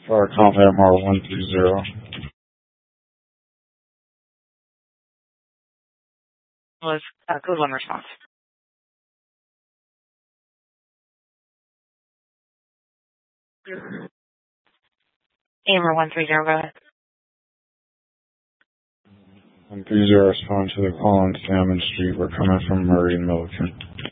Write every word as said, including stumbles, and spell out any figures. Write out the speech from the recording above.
For confident Mar one three zero. Was uh, code one response. Amber one three zero, go ahead. one three zero, respond to the call on Salmon Street. We're coming from Murray and Milliken.